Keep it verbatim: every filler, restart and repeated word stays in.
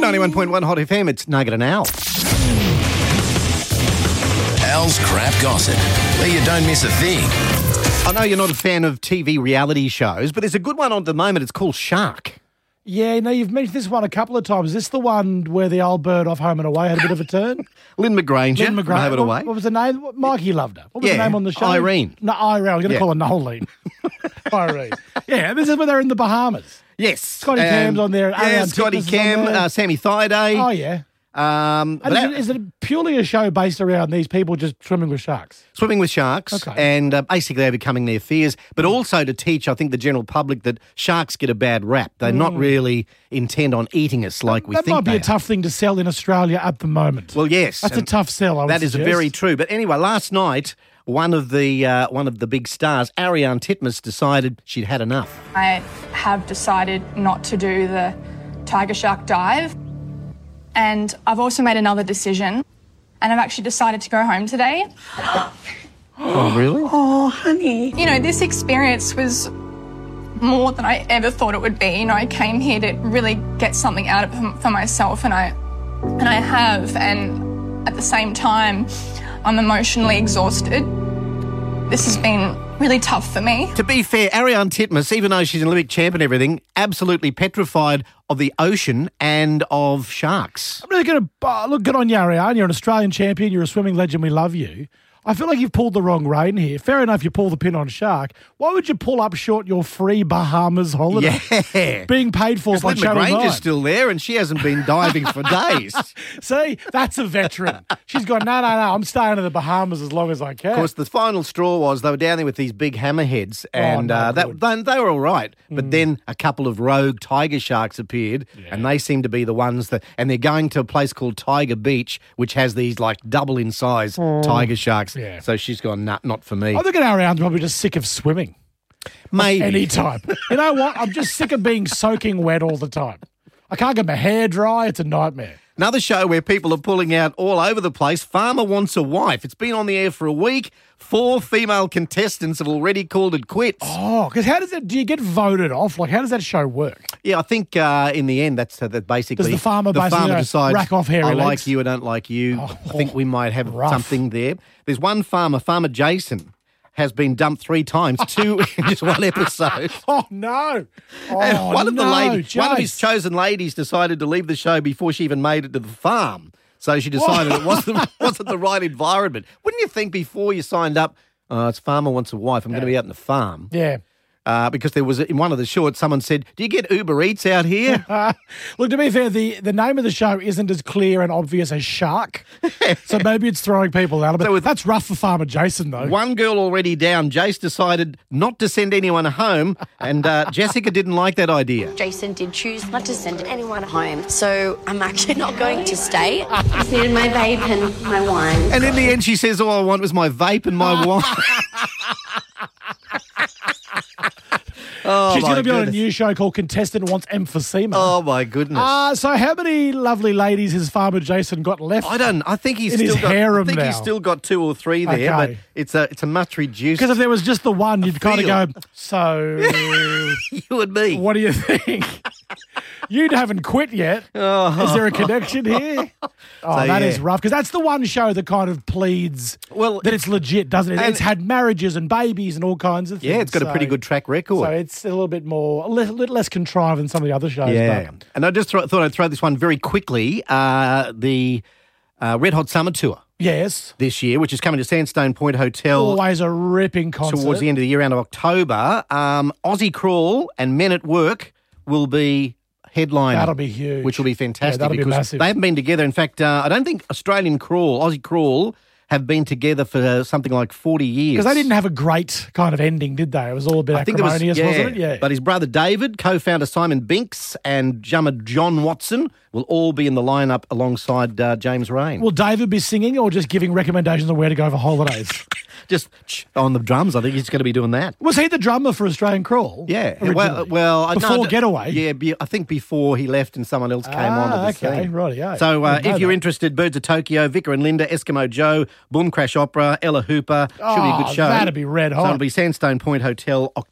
ninety-one point one Hot F M, it's Nugget and Al. Al's Crap Gossip, where you don't miss a thing. I know you're not a fan of T V reality shows, but there's a good one on at the moment. It's called Shark. Yeah, no, you've mentioned this one a couple of times. Is this the one where the old bird off Home and Away had a bit of a turn? Lynn McGranger. Lynn McGranger. Have it away. What, what was the name? What- Mikey loved her. What was Yeah, the name on the show? Irene. No, Irene. I was going to Yeah. call her Nolene. Irene. Yeah, this is when they're in the Bahamas. Yes. Scotty Cam's on there, Yeah, Ariane Scotty Titmus is Cam, on there. uh, Sammy Thaiday. Oh, yeah. Um, And but is, that- it, is it purely a show based around these people just swimming with sharks? Swimming with sharks, Okay. and uh, basically overcoming their fears, but also to teach, I think, the general public that sharks get a bad rap. They're not really intent on eating us like we that think might be they a tough thing to sell in Australia at the moment. Well, yes, That's a and tough sell, I would That is suggest. very true. But anyway, last night, one of the uh, one of the big stars, Ariane Titmus, decided she'd had enough. I have decided not to do the tiger shark dive. And I've also made another decision. And I've actually decided to go home today. Oh, really? Oh, honey. You know, this experience was more than I ever thought it would be. You know, I came here to really get something out of it for myself, and I and I have. And at the same time, I'm emotionally exhausted. This has been really tough for me. To be fair, Ariane Titmus, even though she's an Olympic champ and everything, absolutely petrified of the ocean and of sharks. I'm really going to uh, look good on you, Ariane. You're an Australian champion. You're a swimming legend. We love you. I feel like you've pulled the wrong rein here. Fair enough, you pull the pin on shark. Why would you pull up short your free Bahamas holiday? Yeah. Being paid for by Lynn Channel nine. McGranger's still there, and she hasn't been diving for days. See, that's a veteran. She's gone, no, no, no, I'm staying in the Bahamas as long as I can. Of course, the final straw was they were down there with these big hammerheads, and no uh, good. that, they, they were all right. But then a couple of rogue tiger sharks appeared, and they seem to be the ones that. And they're going to a place called Tiger Beach, which has these like double in size tiger sharks. Yeah. So she's gone, nah, not for me. I think Ariane's probably just sick of swimming. Maybe. Any time. You know what? I'm just sick of being soaking wet all the time. I can't get my hair dry. It's a nightmare. Another show where people are pulling out all over the place. Farmer Wants a Wife. It's been on the air for a week. Four female contestants have already called it quits. Oh, because how does it, do you get voted off? Like, how does that show work? Yeah, I think uh, in the end, that's uh, that basically Does the farmer the basically farmer go, decides, rack off hairy I like legs? you, I don't like you. Oh, I think we might have rough. something there. There's one farmer, Farmer Jason, has been dumped three times, two in just one episode. Oh, no. Oh, And one of no, the ladies, one of his Jace. chosen ladies decided to leave the show before she even made it to the farm. So she decided it wasn't, wasn't the right environment. Wouldn't you think before you signed up, oh, it's Farmer Wants a Wife, I'm going to be out in the farm? Yeah. Uh, because there was, in one of the shorts, someone said, do you get Uber Eats out here? Uh, look, to be fair, the, the name of the show isn't as clear and obvious as Shark. So maybe it's throwing people out a bit. So with- That's rough for Farmer Jason, though. One girl already down. Jace decided not to send anyone home, and uh, Jessica didn't like that idea. Jason did choose not to send anyone home, so I'm actually not going to stay. I just needed my vape and my wine. And in the end, she says, all I want was my vape and my wine. Oh, She's my going to be on a goodness. new show called Contestant Wants Emphysema. Oh, my goodness. Uh, so how many lovely ladies has Farmer Jason got left? I don't. I think he's in still his got. harem I think now. he's still got two or three there, but Okay. it's a it's a much reduced. Because if there was just the one, you'd kind of feel. go, so you and me. what do you think? You haven't quit yet. Is there a connection here? Oh, So, that is yeah. rough. Because that's the one show that kind of pleads Well, that it's legit, doesn't it? and- It's had marriages and babies and all kinds of things. Yeah, it's got a pretty So- good track record. So it's a little bit more, a little, little less contrived than some of the other shows. Yeah, but- and I just thro- thought I'd throw this one very quickly. Uh, the uh, Red Hot Summer Tour Yes. this year, which is coming to Sandstone Point Hotel Always a ripping concert. towards the end of the year, around October. Um, Aussie Crawl and Men at Work will be headlining. That'll be huge. Which will be fantastic Yeah, that'll be because massive. they haven't been together. In fact, uh, I don't think Australian Crawl, Aussie Crawl, have been together for uh, something like forty years. Because they didn't have a great kind of ending, did they? It was all a bit I think there was, acrimonious, yeah, wasn't it? Yeah. But his brother David, co-founder Simon Binks, and drummer John Watson will all be in the lineup alongside uh, James Rain. Will David be singing or just giving recommendations on where to go for holidays? Just on the drums, I think he's going to be doing that. Was he the drummer for Australian Crawl? Yeah. originally? Well, well I Before no, Getaway? Yeah, be, I think before he left and someone else came Ah, on to the okay, scene. rightio. So uh, Didn't know if you're that. interested, Birds of Tokyo, Vicar and Linda, Eskimo Joe, Boom Crash Opera, Ella Hooper, should be a Oh, good show. that'd be red So hot. it'll be Sandstone Point Hotel,